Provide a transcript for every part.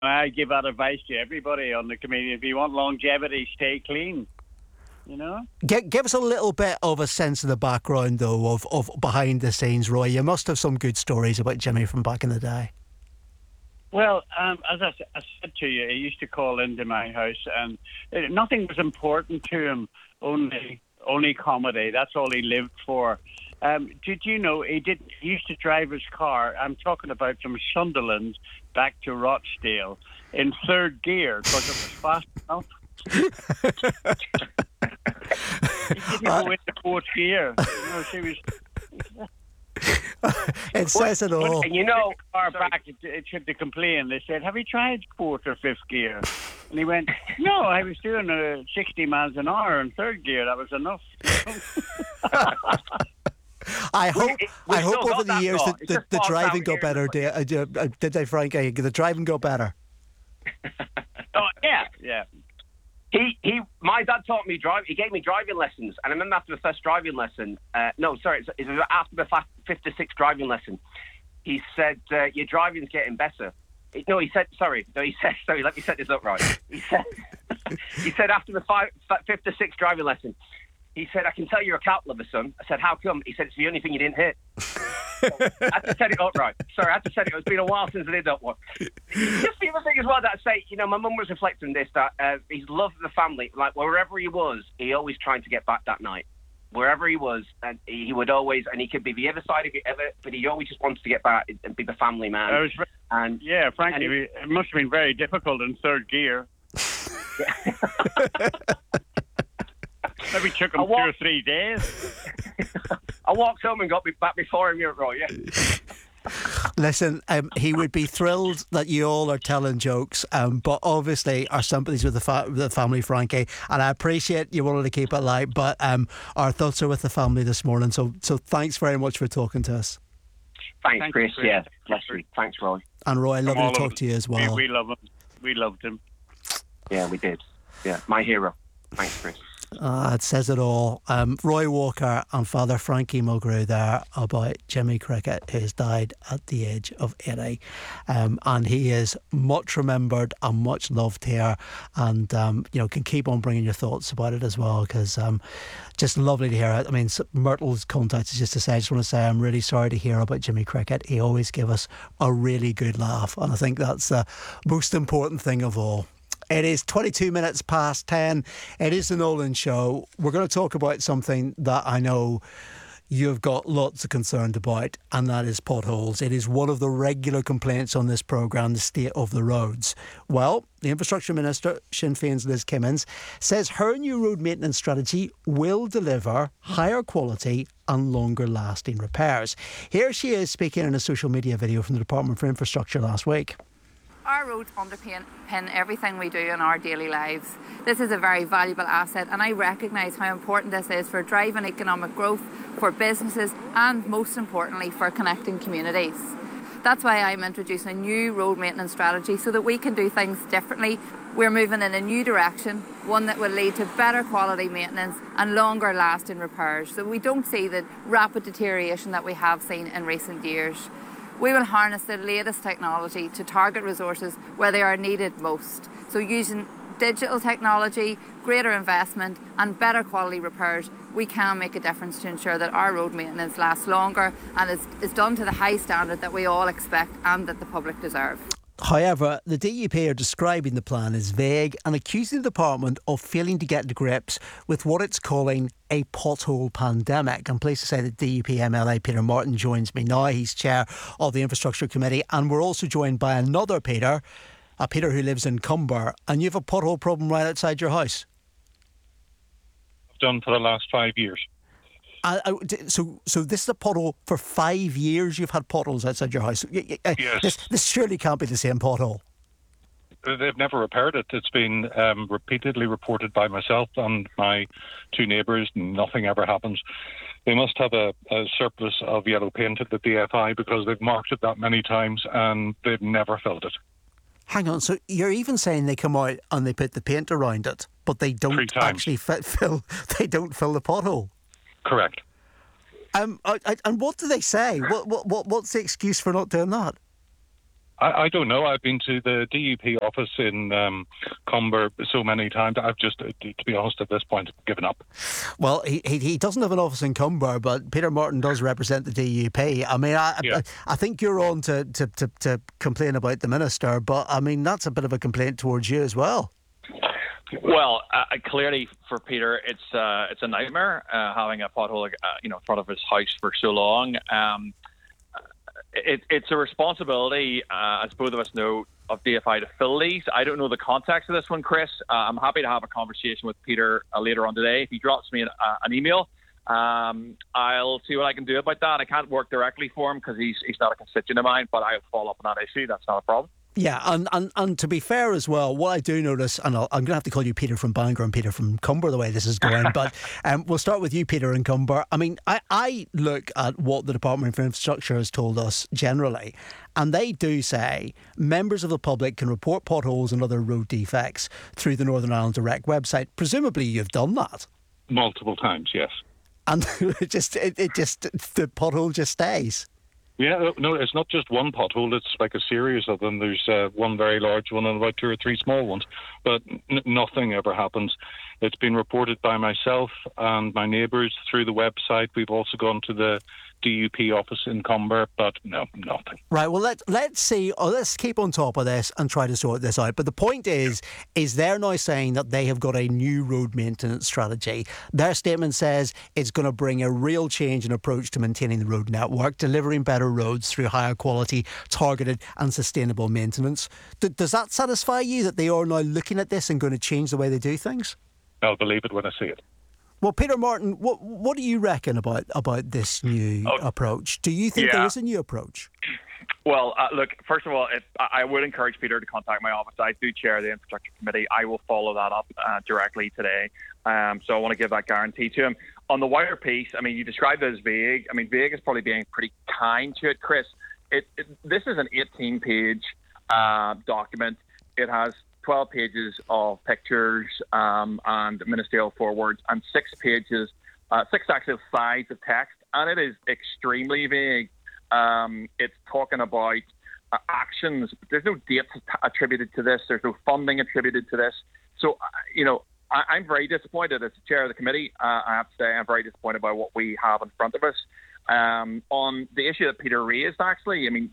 I give that advice to everybody on the committee. If you want longevity, stay clean. Give us a little bit of a sense of the background, though, of behind the scenes, Roy. You must have some good stories about Jimmy from back in the day. Well, as I said to you, he used to call into my house, and nothing was important to him. Only comedy. That's all he lived for. Did you know he used to drive his car? I'm talking about from Sunderland back to Rochdale in third gear because it was fast enough. He didn't go into fourth gear. She was. It says it all. And far back, it should to complain. They said, "Have you tried fourth or fifth gear?" And he went, "No, I was doing 60 miles an hour in third gear. That was enough." I hope over the years that the driving got better. Did they, Frankie? The driving got better. Oh yeah. My dad taught me driving. He gave me driving lessons, and I remember after the first driving lesson. It was after the 5th to 6th driving lesson. He said, "Your driving's getting better." He said. Sorry. Let me set this up right. He said after the 5th to 6th driving lesson. He said, "I can tell you're a cat lover, son." I said, "How come?" He said, "It's the only thing you didn't hit." I had to set it up right. Sorry, I had to set it up. It's been a while since I did that one. Just the other thing as well that I say, my mum was reflecting this, that his love of the family, like wherever he was, he always tried to get back that night. Wherever he was, and he would always, and he could be the other side of it ever, but he always just wanted to get back and be the family man. Frankly, it must have been very difficult in third gear. Maybe took him 2 or 3 days. I walked home and got back before him, you're right, yeah. Listen, he would be thrilled that you all are telling jokes, but obviously our sympathies with the family, Frankie, and I appreciate you wanted to keep it light, but our thoughts are with the family this morning, so thanks very much for talking to us. Thanks Chris. Yeah, bless you. Thanks, Roy. And Roy, lovely to talk to you as well. We love him. We loved him. Yeah, we did. Yeah, my hero. Thanks, Chris. It says it all. Roy Walker and Father Frankie Mulgrew there about Jimmy Cricket, who's died at the age of 80. And he is much remembered and much loved here, and can keep on bringing your thoughts about it as well, because just lovely to hear it. I mean, Myrtle's contact is just to say, I just want to say I'm really sorry to hear about Jimmy Cricket. He always gave us a really good laugh, and I think that's the most important thing of all. It is 22 minutes past 10. It is the Nolan Show. We're going to talk about something that I know you've got lots of concern about, and that is potholes. It is one of the regular complaints on this programme, the state of the roads. Well, the Infrastructure Minister, Sinn Féin's Liz Kimmins, says her new road maintenance strategy will deliver higher quality and longer lasting repairs. Here she is speaking in a social media video from the Department for Infrastructure last week. Our roads underpin everything we do in our daily lives. This is a very valuable asset, and I recognise how important this is for driving economic growth, for businesses, and most importantly for connecting communities. That's why I'm introducing a new road maintenance strategy so that we can do things differently. We're moving in a new direction, one that will lead to better quality maintenance and longer lasting repairs, so we don't see the rapid deterioration that we have seen in recent years. We will harness the latest technology to target resources where they are needed most. So using digital technology, greater investment and better quality repairs, we can make a difference to ensure that our road maintenance lasts longer and is done to the high standard that we all expect and that the public deserve. However, the DUP are describing the plan as vague and accusing the department of failing to get to grips with what it's calling a pothole pandemic. I'm pleased to say that DUP MLA Peter Martin joins me now. He's chair of the Infrastructure Committee, and we're also joined by another Peter, a Peter who lives in Cumber, and you have a pothole problem right outside your house. I've done for the last 5 years. So this is a pothole for 5 years. You've had potholes outside your house. Yes. This surely can't be the same pothole. They've never repaired it. It's been repeatedly reported by myself and my two neighbours. Nothing ever happens. They must have a surplus of yellow paint at the DFI because they've marked it that many times and they've never filled it. Hang on, so you're even saying they come out and they put the paint around it, but they don't actually fill the pothole? Correct. And what do they say? What's the excuse for not doing that? I don't know. I've been to the DUP office in Comber so many times. I've just, to be honest, at this point, given up. Well, he doesn't have an office in Comber, but Peter Martin does represent the DUP. I mean, I think you're on to complain about the minister, but I mean, that's a bit of a complaint towards you as well. Well, clearly for Peter, it's a nightmare having a pothole in front of his house for so long. It's a responsibility, as both of us know, of DFI to fill these. I don't know the context of this one, Chris. I'm happy to have a conversation with Peter later on today. If he drops me an email, I'll see what I can do about that. I can't work directly for him because he's not a constituent of mine, but I'll follow up on that issue. That's not a problem. Yeah, and to be fair as well, what I do notice, and I'm going to have to call you Peter from Bangor and Peter from Comber the way this is going, but we'll start with you, Peter, in Comber. I mean, I look at what the Department for Infrastructure has told us generally, and they do say members of the public can report potholes and other road defects through the Northern Ireland Direct website. Presumably you've done that. Multiple times, yes. And the pothole just stays. Yeah, no, it's not just one pothole. It's like a series of them. There's one very large one and about 2 or 3 small ones. But nothing ever happens. It's been reported by myself and my neighbours through the website. We've also gone to the DUP office in Comber, but no, nothing. Right, well, let's see. Let's keep on top of this and try to sort this out. But the point is they're now saying that they have got a new road maintenance strategy. Their statement says it's going to bring a real change in approach to maintaining the road network, delivering better roads through higher quality, targeted and sustainable maintenance. Does that satisfy you that they are now looking at this and going to change the way they do things? I'll believe it when I see it. Well, Peter Martin, what do you reckon about this new approach? Do you think there is a new approach? Well, look, first of all, I would encourage Peter to contact my office. I do chair the Infrastructure Committee. I will follow that up directly today. So I want to give that guarantee to him. On the wire piece, I mean, you described it as vague. I mean, vague is probably being pretty kind to it, Chris. This is an 18-page document. It has 12 pages of pictures and ministerial forwards and 6 actual sides of text, and it is extremely vague. It's talking about actions. There's no dates attributed to this. There's no funding attributed to this. So, I'm very disappointed as chair of the committee. I have to say I'm very disappointed by what we have in front of us. On the issue that Peter raised, actually, I mean,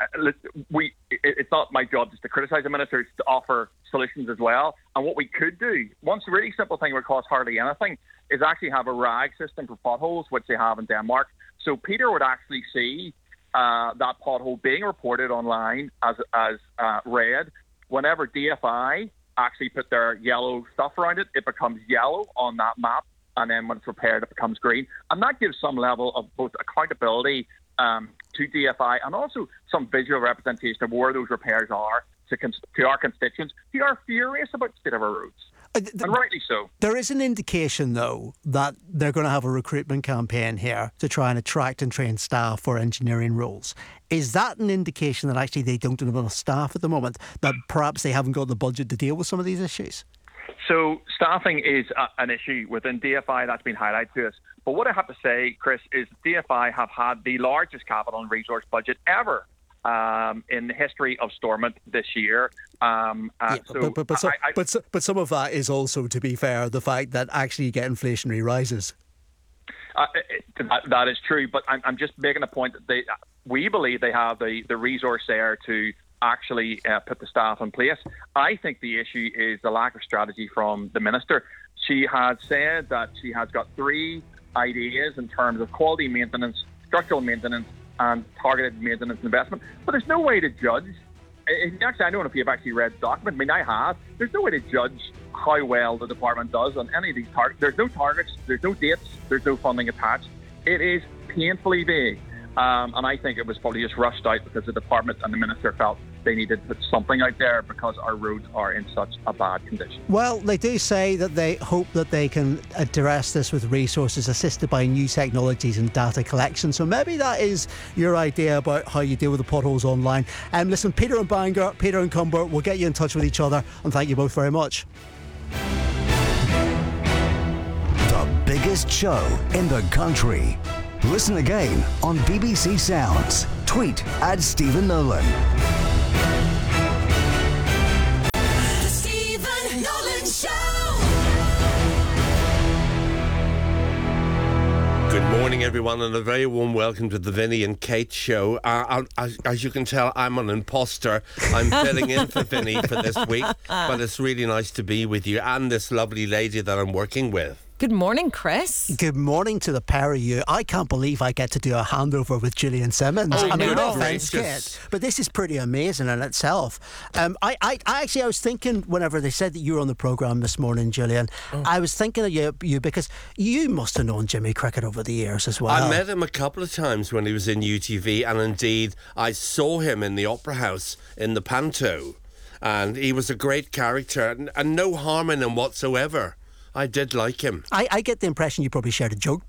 it's not my job just to criticise the minister, it's to offer solutions as well. And what we could do, one really simple thing would cost hardly anything, is actually have a RAG system for potholes, which they have in Denmark. So Peter would actually see that pothole being reported online as red. Whenever DFI actually put their yellow stuff around it, it becomes yellow on that map. And then when it's repaired, it becomes green. And that gives some level of both accountability to DFI and also some visual representation of where those repairs are to our constituents who are furious about the state of our roads. And rightly so. There is an indication, though, that they're going to have a recruitment campaign here to try and attract and train staff for engineering roles. Is that an indication that actually they don't have enough staff at the moment, that perhaps they haven't got the budget to deal with some of these issues? So staffing is an issue within DFI that's been highlighted to us. But what I have to say, Chris, is DFI have had the largest capital and resource budget ever in the history of Stormont this year. But some of that is also, to be fair, the fact that actually you get inflationary rises. That is true, but I'm just making a point that we believe they have the resource there to actually put the staff in place. I think the issue is the lack of strategy from the minister. She has said that she has got 3 ideas in terms of quality maintenance, structural maintenance and targeted maintenance investment, but there's no way to judge. Actually, I don't know if you've actually read the document. I mean, I have. There's no way to judge how well the department does on any of these targets. There's no targets, there's no dates, there's no funding attached. It is painfully vague. And I think it was probably just rushed out because the department and the minister felt they needed to put something out there because our roads are in such a bad condition. Well, they do say that they hope that they can address this with resources assisted by new technologies and data collection. So maybe that is your idea about how you deal with the potholes online. Listen, Peter and Bangor, Peter and Comber, we'll get you in touch with each other, and thank you both very much. The biggest show in the country. Listen again on BBC Sounds. Tweet @Stephen Nolan. morning, everyone, and a very warm welcome to the Vinny and Kate show. As you can tell, I'm an imposter. I'm filling in for Vinny for this week, but it's really nice to be with you and this lovely lady that I'm working with. Good morning, Chris. Good morning to the pair of you. I can't believe I get to do a handover with Gillian Simmons. Oh, I mean, no goodness offence, gracious. Kit, but this is pretty amazing in itself. I was thinking whenever they said that you were on the programme this morning, Gillian, I was thinking of you because you must have known Jimmy Cricket over the years as well. I met him a couple of times when he was in UTV, and indeed I saw him in the Opera House in the Panto, and he was a great character and no harm in him whatsoever. I did like him. I get the impression you probably shared a joke